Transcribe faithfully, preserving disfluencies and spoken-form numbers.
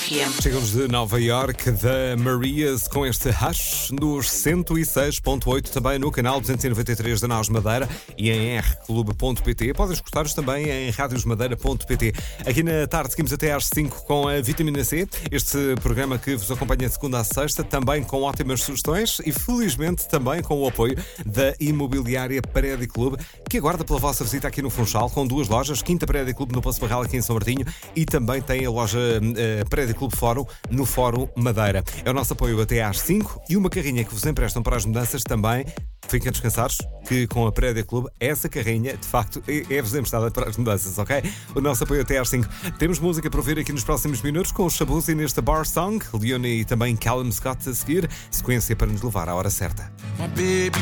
F M. Chegamos de Nova York, da Marias, com este Hush nos cento e seis ponto oito, também no canal duzentos e noventa e três da Nós Madeira e em r clube ponto p t. Podem escutar-nos também em radiosmadeira ponto p t. Aqui na tarde seguimos até às cinco com a Vitamina C, este programa que vos acompanha de segunda a sexta, também com ótimas sugestões e felizmente também com o apoio da Imobiliária Prédio Clube, que aguarda pela vossa visita aqui no Funchal, com duas lojas, Quinta Prédio Clube no Paço Barral aqui em São Martinho e também tem a loja uh, Prédio Clube Fórum no Fórum Madeira. É o nosso apoio até às cinco e uma carrinha que vos emprestam para as mudanças também. Fiquem descansados que com a Prédio Clube essa carrinha de facto é-vos emprestada para as mudanças, ok? O nosso apoio até às cinco. Temos música para ouvir aqui nos próximos minutos com o Shabuzi nesta Bar Song, Leone e também Callum Scott a seguir, sequência para nos levar à hora certa. My baby